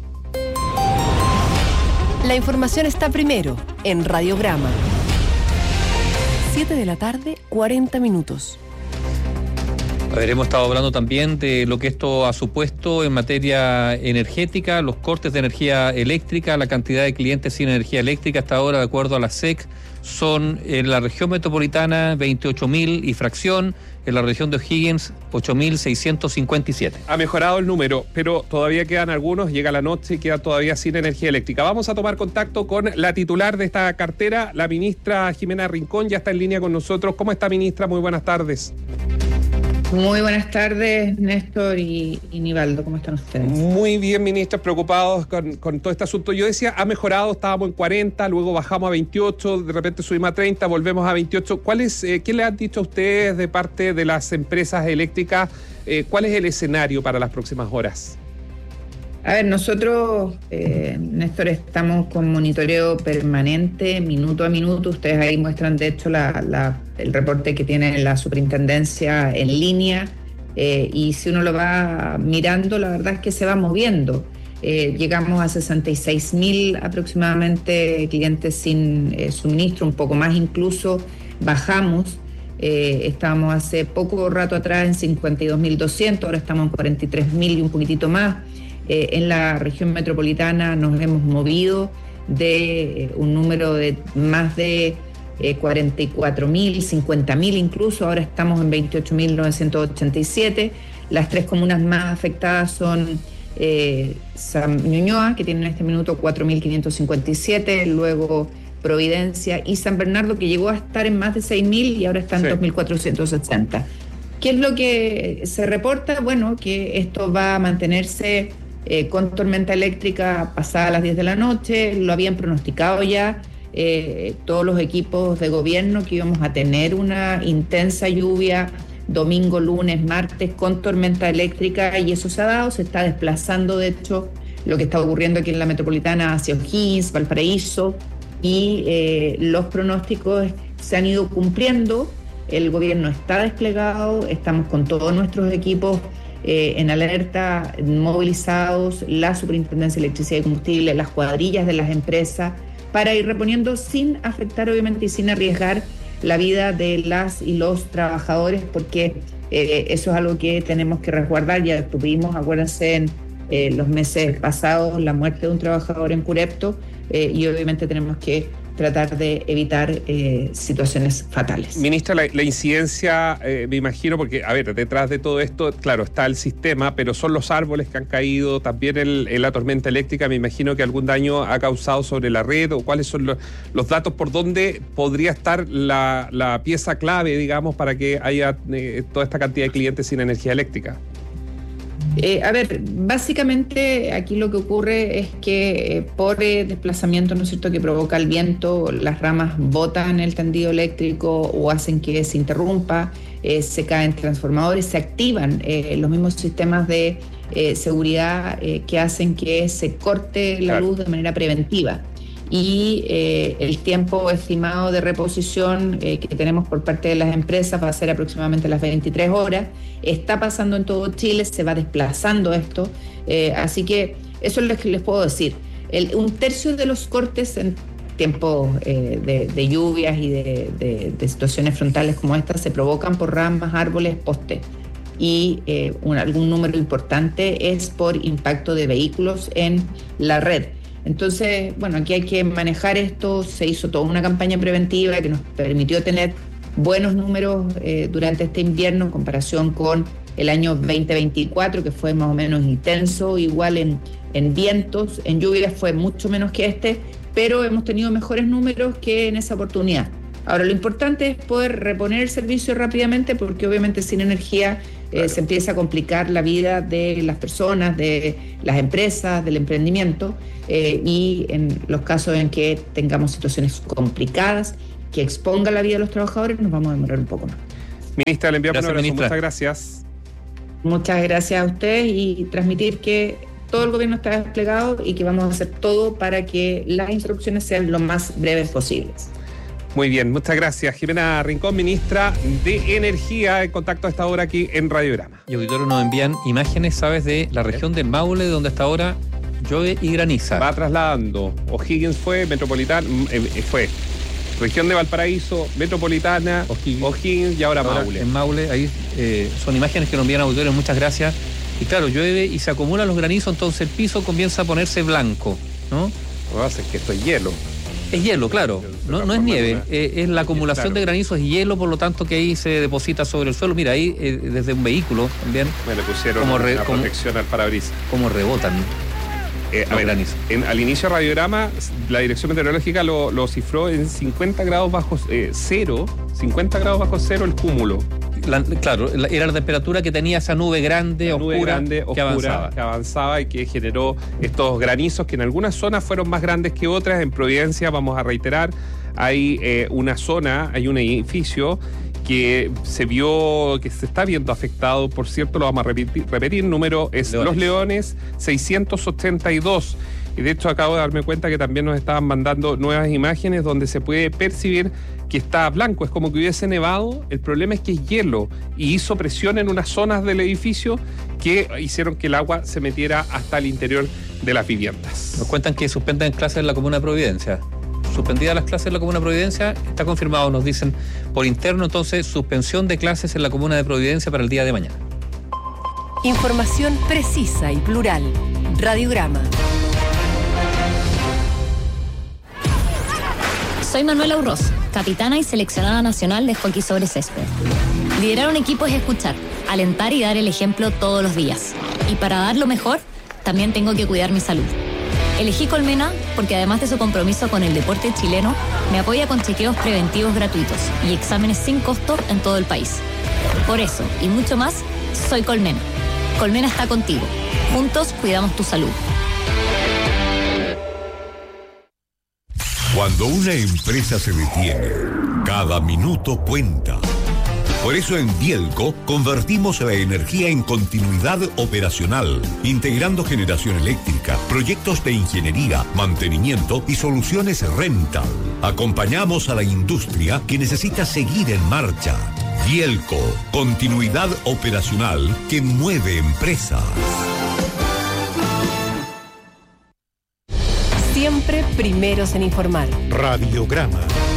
S5: La información está primero en Radiograma. 7 de la tarde, 40 minutos.
S8: A ver, hemos estado hablando también de lo que esto ha supuesto en materia energética, los cortes de energía eléctrica, la cantidad de clientes sin energía eléctrica hasta ahora, de acuerdo a la SEC, son en la región metropolitana 28.000 y fracción, en la región de O'Higgins 8.657.
S6: Ha mejorado el número, pero todavía quedan algunos, llega la noche y queda todavía sin energía eléctrica. Vamos a tomar contacto con la titular de esta cartera, la ministra Jimena Rincón, ya está en línea con nosotros. ¿Cómo está, ministra? Muy buenas tardes.
S10: Muy buenas tardes, Néstor y Nivaldo, ¿cómo están ustedes?
S6: Muy bien, ministros, preocupados con todo este asunto. Yo decía, ha mejorado, estábamos en 40, luego bajamos a 28, de repente subimos a 30, volvemos a 28. ¿Qué le han dicho a ustedes de parte de las empresas eléctricas? ¿Cuál es el escenario para las próximas horas?
S10: A ver, nosotros, Néstor, estamos con monitoreo permanente, minuto a minuto. Ustedes ahí muestran, de hecho, el reporte que tiene la superintendencia en línea. Y si uno lo va mirando, la verdad es que se va moviendo. Llegamos a 66.000 aproximadamente clientes sin suministro, un poco más incluso. Bajamos. Estábamos hace poco rato atrás en 52.200, ahora estamos en 43.000 y un poquitito más. En la región metropolitana nos hemos movido de un número de más de 44.000, 50.000 incluso, ahora estamos en 28.987. Las tres comunas más afectadas son Ñuñoa, que tiene en este minuto 4.557, luego Providencia y San Bernardo, que llegó a estar en más de 6.000 y ahora está en 2.460. ¿Qué es lo que se reporta? Bueno, que esto va a mantenerse con tormenta eléctrica pasada las 10 de la noche. Lo habían pronosticado ya todos los equipos de gobierno que íbamos a tener una intensa lluvia domingo, lunes, martes con tormenta eléctrica, y eso se ha dado. Se está desplazando, de hecho, lo que está ocurriendo aquí en la metropolitana hacia O'Higgins, Valparaíso, y los pronósticos se han ido cumpliendo. El gobierno está desplegado, estamos con todos nuestros equipos en alerta, movilizados, la Superintendencia de Electricidad y Combustible, las cuadrillas de las empresas, para ir reponiendo sin afectar, obviamente, y sin arriesgar la vida de las y los trabajadores, porque eso es algo que tenemos que resguardar. Ya tuvimos, acuérdense, en los meses pasados, la muerte de un trabajador en Curepto, y obviamente tenemos que tratar de evitar situaciones fatales.
S6: Ministra, la incidencia, me imagino, porque, a ver, detrás de todo esto, claro, está el sistema, pero son los árboles que han caído, también la tormenta eléctrica, me imagino que algún daño ha causado sobre la red, o cuáles son los datos por dónde podría estar la pieza clave, digamos, para que haya toda esta cantidad de clientes sin energía eléctrica.
S10: A ver, básicamente aquí lo que ocurre es que por desplazamiento, ¿no es cierto?, que provoca el viento, las ramas botan el tendido eléctrico o hacen que se interrumpa, se caen transformadores, se activan los mismos sistemas de seguridad que hacen que se corte la luz de manera preventiva. Y el tiempo estimado de reposición que tenemos por parte de las empresas va a ser aproximadamente las 23 horas. Está pasando en todo Chile, se va desplazando esto, así que eso es lo que les puedo decir. Un tercio de los cortes en tiempos de lluvias y de situaciones frontales como esta se provocan por ramas, árboles, postes. Y algún número importante es por impacto de vehículos en la red. Entonces, bueno, aquí hay que manejar esto. Se hizo toda una campaña preventiva que nos permitió tener buenos números durante este invierno en comparación con el año 2024, que fue más o menos intenso, igual en vientos, en lluvias fue mucho menos que este, pero hemos tenido mejores números que en esa oportunidad. Ahora, lo importante es poder reponer el servicio rápidamente, porque obviamente sin energía se empieza a complicar la vida de las personas, de las empresas, del emprendimiento, y en los casos en que tengamos situaciones complicadas que exponga la vida de los trabajadores, nos vamos a demorar un poco más.
S6: Ministra, le enviamos un abrazo. Muchas gracias.
S10: Muchas gracias a usted, y transmitir que todo el gobierno está desplegado y que vamos a hacer todo para que las instrucciones sean lo más breves posibles.
S6: Muy bien, muchas gracias. Jimena Rincón, ministra de Energía, en contacto a esta hora aquí en Radiograma.
S8: Y auditores nos envían imágenes, ¿sabes?, de la región del Maule, donde hasta ahora llueve y graniza.
S6: Va trasladando. O'Higgins fue, Metropolitana, fue región de Valparaíso, Metropolitana, O'Higgins y ahora Maule.
S8: En Maule, ahí son imágenes que nos envían auditores, muchas gracias. Y claro, llueve y se acumulan los granizos, entonces el piso comienza a ponerse blanco, ¿no?
S6: Lo que pasa es que esto es hielo.
S8: Es hielo, claro, no es nieve, es la acumulación de granizos y hielo, por lo tanto que ahí se deposita sobre el suelo. Mira, ahí desde un vehículo también.
S6: Me le pusieron una protección al parabrisas.
S8: Como rebotan los granizos.
S6: Al inicio de Radiograma, la Dirección Meteorológica lo cifró en 50 grados bajo cero, 50 grados bajo cero el cúmulo.
S8: Claro, era la temperatura que tenía esa nube grande, oscura,
S6: que avanzaba y que generó estos granizos que en algunas zonas fueron más grandes que otras. En Providencia, vamos a reiterar, hay una zona, hay un edificio que se está viendo afectado. Por cierto, lo vamos a repetir, número es Los Leones 682. Y de hecho acabo de darme cuenta que también nos estaban mandando nuevas imágenes donde se puede percibir que está blanco, es como que hubiese nevado. El problema es que es hielo y hizo presión en unas zonas del edificio que hicieron que el agua se metiera hasta el interior de las viviendas.
S8: Nos cuentan que suspenden clases en la Comuna de Providencia. Suspendidas las clases en la Comuna de Providencia, está confirmado, nos dicen por interno, entonces suspensión de clases en la Comuna de Providencia para el día de mañana.
S5: Información precisa y plural. Radiograma.
S18: Soy Manuela Urroz, capitana y seleccionada nacional de hockey sobre césped. Liderar un equipo es escuchar, alentar y dar el ejemplo todos los días. Y para dar lo mejor,
S2: también tengo que cuidar mi salud. Elegí Colmena porque además de su compromiso con el deporte chileno, me apoya con chequeos preventivos gratuitos y exámenes sin costo en todo el país. Por eso, y mucho más, soy Colmena. Colmena está contigo. Juntos cuidamos tu salud.
S11: Cuando una empresa se detiene, cada minuto cuenta. Por eso en Bielco convertimos la energía en continuidad operacional, integrando generación eléctrica, proyectos de ingeniería, mantenimiento y soluciones rental. Acompañamos a la industria que necesita seguir en marcha. Bielco, continuidad operacional que mueve empresas.
S5: Siempre primeros en informar.
S17: Radiograma.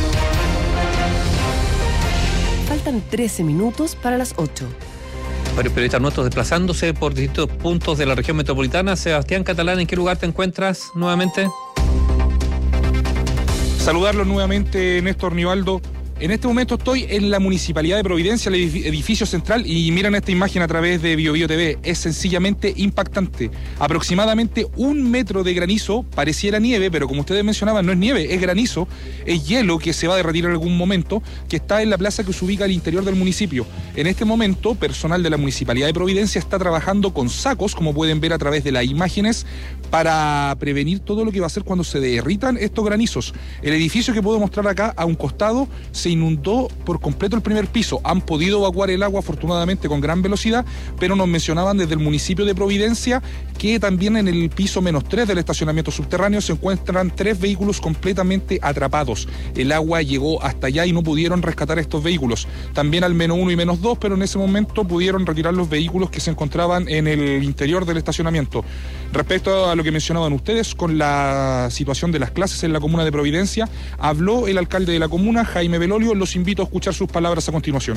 S5: Faltan 13 minutos para las 8.
S8: Varios periodistas nuestros desplazándose por distintos puntos de la región metropolitana. Sebastián Catalán, ¿en qué lugar te encuentras nuevamente?
S20: Saludarlos nuevamente, Néstor Nivaldo. En este momento estoy en la Municipalidad de Providencia, el edificio central, y miran esta imagen a través de BioBio TV. Es sencillamente impactante. Aproximadamente 1 metro de granizo, pareciera nieve, pero como ustedes mencionaban, no es nieve, es granizo, es hielo que se va a derretir en algún momento, que está en la plaza que se ubica al interior del municipio. En este momento, personal de la Municipalidad de Providencia está trabajando con sacos, como pueden ver a través de las imágenes, para prevenir todo lo que va a hacer cuando se derritan estos granizos. El edificio que puedo mostrar acá, a un costado, se inundó por completo el primer piso. Han podido evacuar el agua afortunadamente con gran velocidad, pero nos mencionaban desde el municipio de Providencia que también en el piso -3 del estacionamiento subterráneo se encuentran 3 vehículos completamente atrapados. El agua llegó hasta allá y no pudieron rescatar estos vehículos. También al -1 y -2, pero en ese momento pudieron retirar los vehículos que se encontraban en el interior del estacionamiento. Respecto a lo que mencionaban ustedes con la situación de las clases en la comuna de Providencia, habló el alcalde de la comuna, Jaime Belolio. Los invito a escuchar sus palabras a continuación.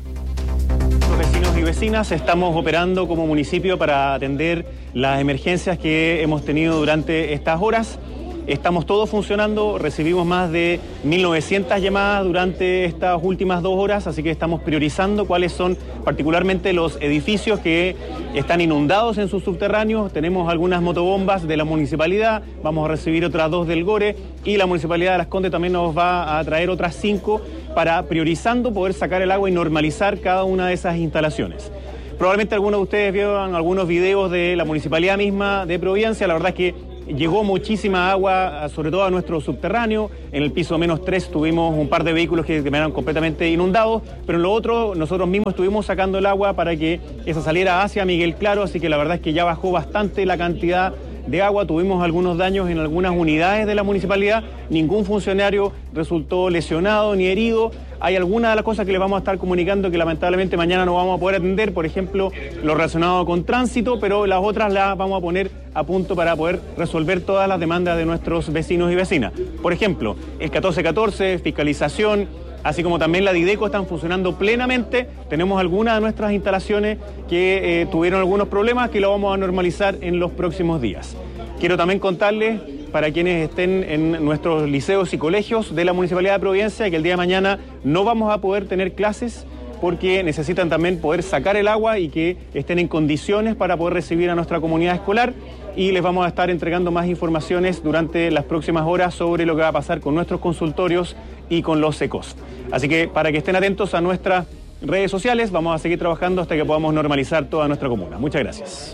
S12: Los vecinos y vecinas estamos operando como municipio para atender las emergencias que hemos tenido durante estas horas. Estamos todos funcionando, recibimos más de 1.900 llamadas durante estas últimas 2 horas, así que estamos priorizando cuáles son particularmente los edificios que están inundados en sus subterráneos. Tenemos algunas motobombas de la municipalidad, vamos a recibir otras 2 del GORE y la Municipalidad de Las Condes también nos va a traer otras 5 para, priorizando, poder sacar el agua y normalizar cada una de esas instalaciones. Probablemente algunos de ustedes vieron algunos videos de la municipalidad misma de Providencia. La verdad es que llegó muchísima agua, sobre todo a nuestro subterráneo. En el piso -3 tuvimos un par de vehículos que quedaron completamente inundados, pero en lo otro nosotros mismos estuvimos sacando el agua para que esa saliera hacia Miguel Claro, así que la verdad es que ya bajó bastante la cantidad de agua. Tuvimos algunos daños en algunas unidades de la municipalidad, ningún funcionario resultó lesionado ni herido. Hay algunas de las cosas que les vamos a estar comunicando que lamentablemente mañana no vamos a poder atender, por ejemplo, lo relacionado con tránsito, pero las otras las vamos a poner a punto para poder resolver todas las demandas de nuestros vecinos y vecinas. Por ejemplo, el 1414, fiscalización, así como también la Dideco están funcionando plenamente. Tenemos algunas de nuestras instalaciones que tuvieron algunos problemas que lo vamos a normalizar en los próximos días. Quiero también contarles, para quienes estén en nuestros liceos y colegios de la Municipalidad de Providencia, que el día de mañana no vamos a poder tener clases porque necesitan también poder sacar el agua y que estén en condiciones para poder recibir a nuestra comunidad escolar, y les vamos a estar entregando más informaciones durante las próximas horas sobre lo que va a pasar con nuestros consultorios y con los secos. Así que para que estén atentos a nuestras redes sociales, vamos a seguir trabajando hasta que podamos normalizar toda nuestra comuna. Muchas gracias.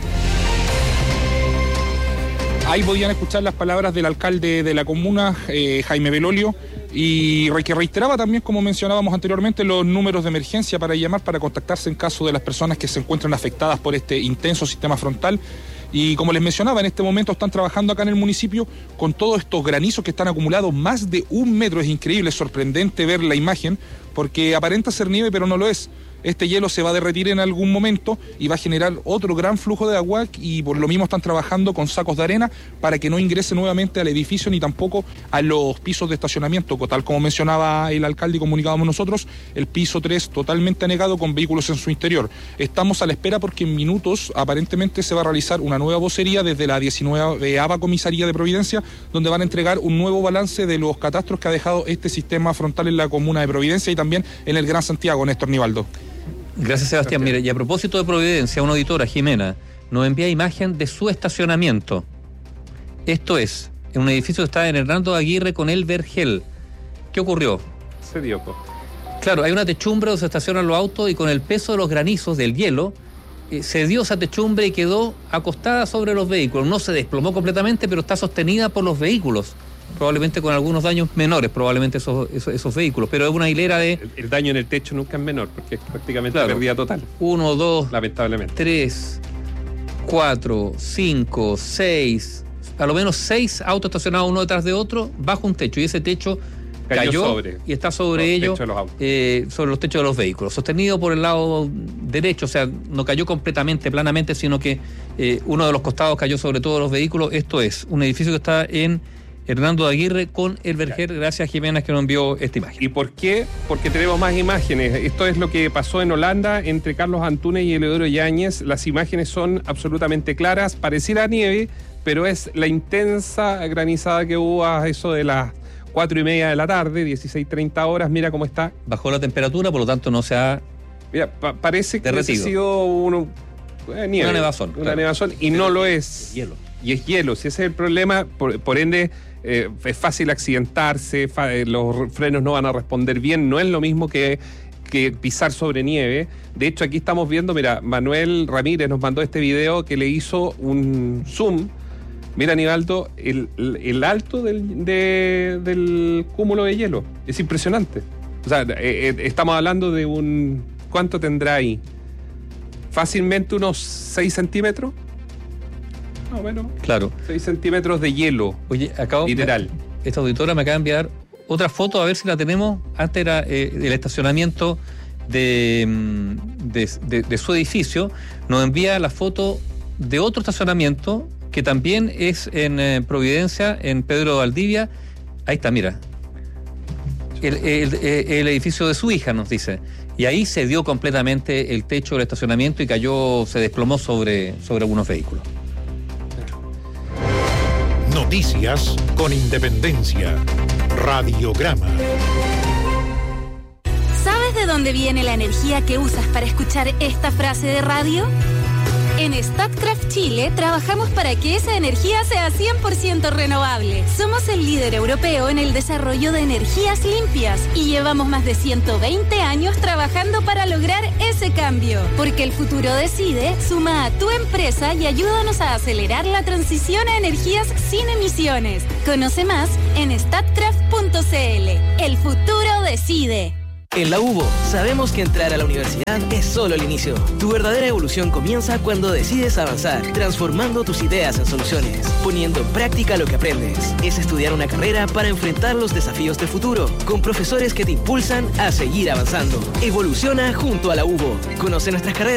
S20: Ahí podían escuchar las palabras del alcalde de la comuna, Jaime Belolio, y que reiteraba también, como mencionábamos anteriormente, los números de emergencia para llamar, para contactarse en caso de las personas que se encuentran afectadas por este intenso sistema frontal. Y como les mencionaba, en este momento están trabajando acá en el municipio con todos estos granizos que están acumulados, más de 1 metro. Es increíble, es sorprendente ver la imagen, porque aparenta ser nieve, pero no lo es. Este hielo se va a derretir en algún momento y va a generar otro gran flujo de agua, y por lo mismo están trabajando con sacos de arena para que no ingrese nuevamente al edificio ni tampoco a los pisos de estacionamiento. Tal como mencionaba el alcalde y comunicábamos nosotros, el piso 3 totalmente anegado con vehículos en su interior. Estamos a la espera porque en minutos aparentemente se va a realizar una nueva vocería desde la 19ª Comisaría de Providencia, donde van a entregar un nuevo balance de los catastros que ha dejado este sistema frontal en la comuna de Providencia y también en el Gran Santiago. Néstor Nivaldo.
S8: Gracias, Sebastián. Mire, y a propósito de Providencia, una auditora, Jimena, nos envía imagen de su estacionamiento. Esto es, en un edificio que está en Hernando Aguirre con el Vergel. ¿Qué ocurrió?
S6: Se dio.
S8: Claro, hay una techumbre donde se estacionan los autos y con el peso de los granizos, del hielo, se dio esa techumbre y quedó acostada sobre los vehículos. No se desplomó completamente, pero está sostenida por los vehículos. Probablemente con algunos daños menores, probablemente esos vehículos. Pero es una hilera de...
S6: El daño en el techo nunca es menor, porque es prácticamente pérdida total.
S8: 1, 2,
S6: lamentablemente.
S8: 3, 4, 5, 6... a lo menos 6 autos estacionados uno detrás de otro bajo un techo, y ese techo cayó y está sobre ellos, sobre los techos de los vehículos, sostenido por el lado derecho. O sea, no cayó completamente, planamente, sino que uno de los costados cayó sobre todos los vehículos. Esto es un edificio que está en Hernando Aguirre con el Vergel. Gracias, Jiménez, que nos envió esta imagen.
S6: ¿Y por qué? Porque tenemos más imágenes. Esto es lo que pasó en Holanda entre Carlos Antunes y Eleodoro Yáñez. Las imágenes son absolutamente claras, pareciera nieve, pero es la intensa granizada que hubo a eso de las 4:30 de la tarde, 16:30 horas. Mira cómo está.
S8: Bajó la temperatura, por lo tanto no se ha...
S6: Mira, parece que ha sido nieve, una nevazón, y no lo es.
S8: Hielo.
S6: Y es hielo. Si ese es el problema, por ende, es fácil accidentarse, los frenos no van a responder bien. No es lo mismo que pisar sobre nieve. De hecho, aquí estamos viendo, mira, Manuel Ramírez nos mandó este video que le hizo un zoom. Mira, Aníbaldo, el alto del cúmulo de hielo. Es impresionante. O sea, estamos hablando de ¿cuánto tendrá ahí? Fácilmente unos 6 centímetros. No, bueno.
S8: Claro.
S6: 6 centímetros de hielo.
S8: Oye,
S6: literal.
S8: Esta auditora me acaba de enviar otra foto, a ver si la tenemos. Antes era el estacionamiento de su edificio. Nos envía la foto de otro estacionamiento que también es en Providencia, en Pedro de Valdivia. Ahí está, mira. El edificio de su hija, nos dice. Y ahí se dio completamente el techo del estacionamiento y se desplomó sobre algunos vehículos.
S17: Noticias con Independencia. Radiograma.
S13: ¿Sabes de dónde viene la energía que usas para escuchar esta frase de radio? En Statkraft Chile trabajamos para que esa energía sea 100% renovable. Somos el líder europeo en el desarrollo de energías limpias y llevamos más de 120 años trabajando para lograr ese cambio. Porque el futuro decide, suma a tu empresa y ayúdanos a acelerar la transición a energías sin emisiones. Conoce más en statkraft.cl. El futuro decide.
S14: En la UBO, sabemos que entrar a la universidad es solo el inicio. Tu verdadera evolución comienza cuando decides avanzar, transformando tus ideas en soluciones, poniendo en práctica lo que aprendes. Es estudiar una carrera para enfrentar los desafíos del futuro, con profesores que te impulsan a seguir avanzando. Evoluciona junto a la UBO. Conoce nuestras carreras